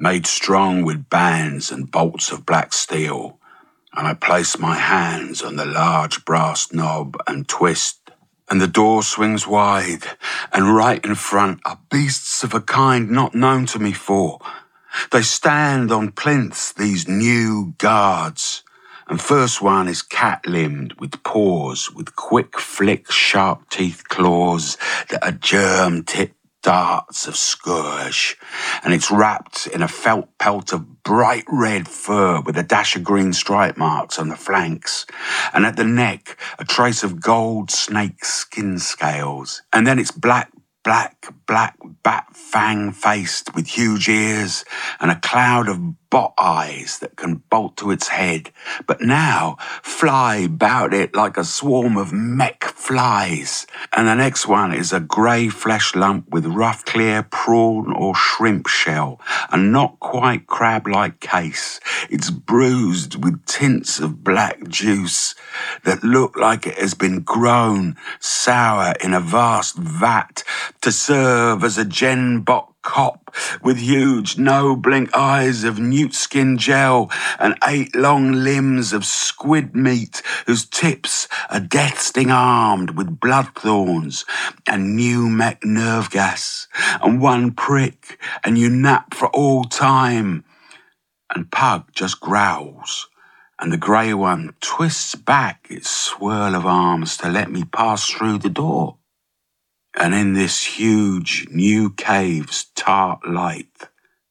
made strong with bands and bolts of black steel, and I place my hands on the large brass knob and twist, and the door swings wide, and right in front are beasts of a kind not known to me before. They stand on plinths, these new guards, and first one is cat-limbed with paws, with quick flick sharp teeth claws that are germ-tipped darts of scourge, and it's wrapped in a felt pelt of bright red fur with a dash of green stripe marks on the flanks, and at the neck a trace of gold snake skin scales, and then it's black bat fang-faced with huge ears and a cloud of bot eyes that can bolt to its head, but now fly about it like a swarm of mech flies. And the next one is a grey flesh lump with rough clear prawn or shrimp shell, and not quite crab-like case. It's bruised with tints of black juice that look like it has been grown sour in a vast vat to serve as a Genbot cop with huge no-blink eyes of newt skin gel and 8 long limbs of squid meat whose tips are death-sting armed with blood thorns and new mech nerve gas, and one prick and you nap for all time. And Pug just growls, and the grey one twists back its swirl of arms to let me pass through the door. And in this huge new cave's tart light,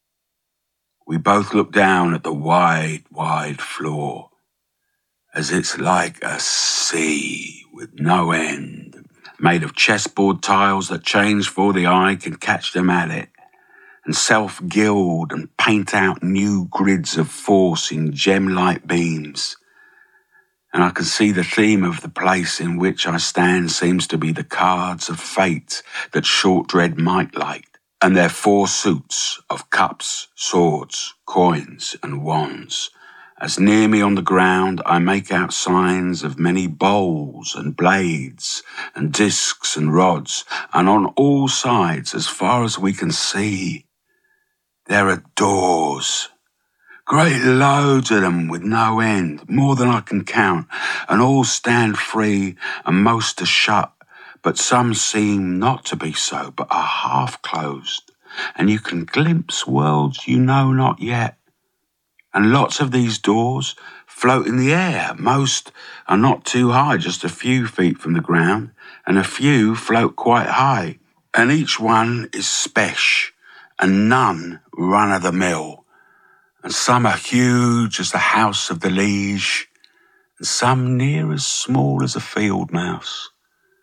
we both look down at the wide floor, as it's like a sea with no end, made of chessboard tiles that change before the eye can catch them at it, and self-gild and paint out new grids of force in gem-light beams. And I can see the theme of the place in which I stand seems to be the cards of fate that Short Dread might like, and their 4 suits of cups, swords, coins, and wands. As near me on the ground I make out signs of many bowls and blades and discs and rods, and on all sides, as far as we can see, there are doors. Great loads of them with no end, more than I can count, and all stand free and most are shut, but some seem not to be so, but are half closed, and you can glimpse worlds you know not yet. And lots of these doors float in the air. Most are not too high, just a few feet from the ground, and a few float quite high, and each one is spesh, and none run-of-the-mill. And some are huge as the house of the liege, and some near as small as a field mouse.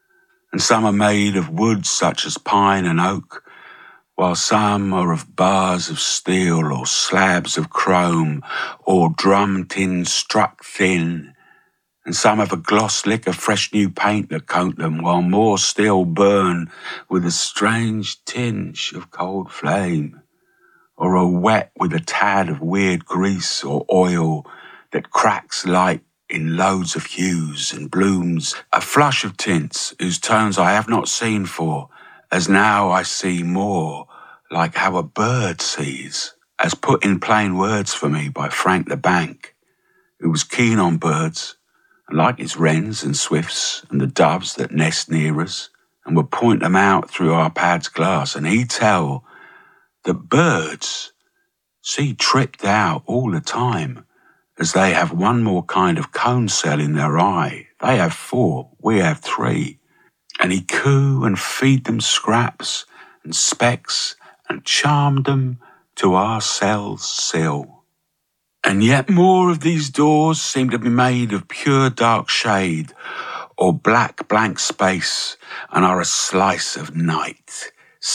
And some are made of wood such as pine and oak, while some are of bars of steel or slabs of chrome or drum tin struck thin. And some have a gloss lick of fresh new paint that coat them, while more still burn with a strange tinge of cold flame, or are wet with a tad of weird grease or oil that cracks light in loads of hues and blooms, a flush of tints whose tones I have not seen for, as now I see more like how a bird sees, as put in plain words for me by Frank the Bank, who was keen on birds, and like his wrens and swifts and the doves that nest near us, and would point them out through our pad's glass, and he'd tell that birds see tripped out all the time, as they have one more kind of cone cell in their eye. They have 4, we have 3. And he coo and feed them scraps and specks and charmed them to our cell's sill. And yet more of these doors seem to be made of pure dark shade or black blank space, and are a slice of night,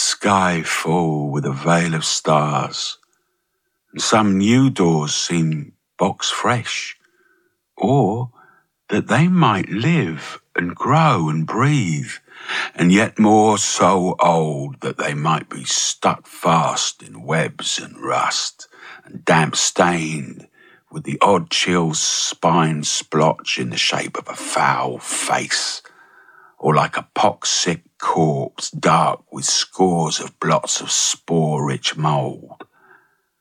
sky full with a veil of stars. And some new doors seem box fresh, or that they might live and grow and breathe, and yet more so old that they might be stuck fast in webs and rust, and damp stained with the odd chill spine splotch in the shape of a foul face, or like a pox-sick corpse dark with scores of blots of spore-rich mould.